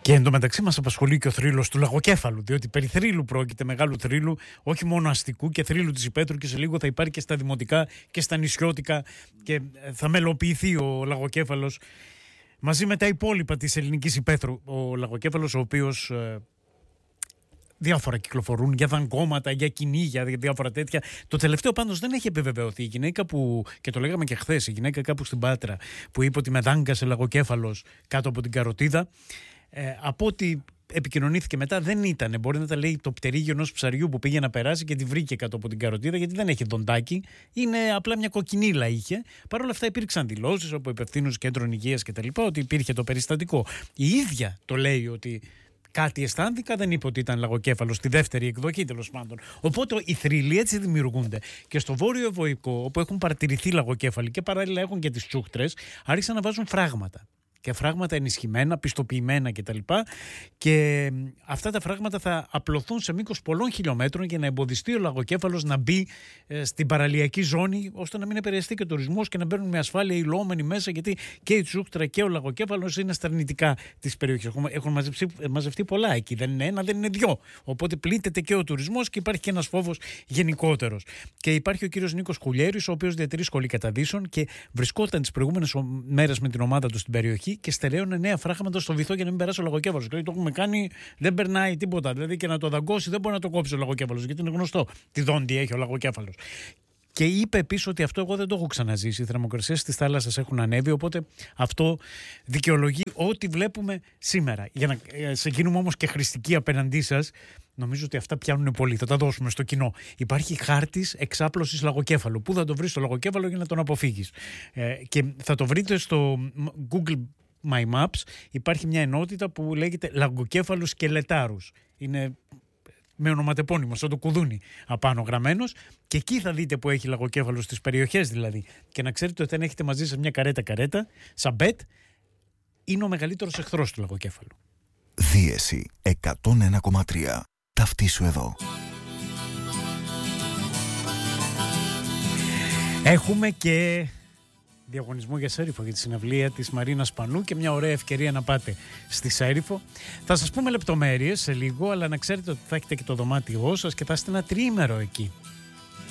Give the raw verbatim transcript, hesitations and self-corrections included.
Και εντωμεταξύ μας απασχολεί και ο θρύλος του λαγοκέφαλου, διότι περί θρύλου πρόκειται, μεγάλου θρύλου, όχι μόνο αστικού και θρύλου της Υπέθρου, και σε λίγο θα υπάρχει και στα δημοτικά και στα νησιώτικα και θα μελοποιηθεί ο λαγοκέφαλος μαζί με τα υπόλοιπα της ελληνικής Υπέθρου. Ο λαγοκέφαλος, ο οποίος ε, διάφορα κυκλοφορούν για δαγκώματα, για κυνήγια, για διάφορα τέτοια. Το τελευταίο πάντως δεν έχει επιβεβαιωθεί. Η γυναίκα που, και το λέγαμε και χθες, η γυναίκα κάπου στην Πάτρα που είπε ότι με δάγκασε λαγοκέφαλος κάτω από την καροτίδα, ε, από ό,τι επικοινωνήθηκε μετά δεν ήταν. Μπορεί να τα λέει το πτερίγιο ενός ψαριού που πήγε να περάσει και τη βρήκε κάτω από την καροτίδα, γιατί δεν έχει δοντάκι. Είναι απλά μια κοκκινίλα είχε. Παρ' όλα αυτά υπήρξαν δηλώσεις από υπευθύνους κέντρων υγείας κτλ. Ότι υπήρχε το περιστατικό. Η ίδια το λέει ότι κάτι αισθάνθηκα, δεν είπε ότι ήταν λαγοκέφαλο στη δεύτερη εκδοχή τέλος πάντων. Οπότε οι θρύλοι έτσι δημιουργούνται. Και στο βόρειο Ευωικό, όπου έχουν παρατηρηθεί λαγοκέφαλοι και παράλληλα έχουν και τις τσούχτρες, άρχισαν να βάζουν φράγματα. Και φράγματα ενισχυμένα, πιστοποιημένα κτλ. Και αυτά τα φράγματα θα απλωθούν σε μήκος πολλών χιλιόμετρων για να εμποδιστεί ο λαγοκέφαλος να μπει ε, στην παραλιακή ζώνη, ώστε να μην επηρεαστεί και ο τουρισμός και να μπαίνουν με ασφάλεια οι λοόμενοι μέσα, γιατί και η τσούκτρα και ο λαγοκέφαλος είναι στα αρνητικά της περιοχής. Έχουν, έχουν μαζευτεί, μαζευτεί πολλά εκεί. Δεν είναι ένα, δεν είναι δυο. Οπότε πλήττεται και ο τουρισμός και υπάρχει και ένας φόβος γενικότερος. Και υπάρχει ο κύριος Νίκος Κουλιέρης, ο οποίος διατηρεί σχολή καταδύσεων και βρισκόταν τις προηγούμενες μέρες με την ομάδα του στην περιοχή και στερέωνε νέα φράγματα στο βυθό για να μην περάσει ο λαγοκέφαλος. Δηλαδή το έχουμε κάνει, δεν περνάει τίποτα. Δηλαδή και να το δαγκώσει δεν μπορεί να το κόψει ο λαγοκέφαλος, γιατί είναι γνωστό τι δόντι έχει ο λαγοκέφαλος. Και είπε επίσης ότι αυτό εγώ δεν το έχω ξαναζήσει. Οι θερμοκρασίες της θάλασσας έχουν ανέβει, οπότε αυτό δικαιολογεί ό,τι βλέπουμε σήμερα. Για να σε γίνουμε όμως και χρηστικοί απέναντί σας, νομίζω ότι αυτά πιάνουν πολύ. Θα τα δώσουμε στο κοινό. Υπάρχει χάρτης εξάπλωσης λαγοκέφαλου. Πού θα το βρεις το λαγοκέφαλο για να τον αποφύγεις. Ε, και θα το βρείτε στο Google My Maps. Υπάρχει μια ενότητα που λέγεται λαγοκέφαλους σκελετάρους. Είναι με ονοματεπώνυμο, σαν το κουδούνι απάνω γραμμένος, και εκεί θα δείτε που έχει λαγοκέφαλο, στις περιοχές δηλαδή. Και να ξέρετε ότι αν έχετε μαζί σας μια καρέτα καρέτα, σαν μπετ, είναι ο μεγαλύτερος εχθρός του λαγοκέφαλου. Δίεση εκατόν ένα κόμμα τρία. Ταυτίσου εδώ. Έχουμε και διαγωνισμό για Σέριφο, για τη συναυλία της Μαρίνας Πανού, και μια ωραία ευκαιρία να πάτε στη Σέριφο. Θα σας πούμε λεπτομέρειες σε λίγο, αλλά να ξέρετε ότι θα έχετε και το δωμάτιό σας και θα είστε ένα τριήμερο εκεί.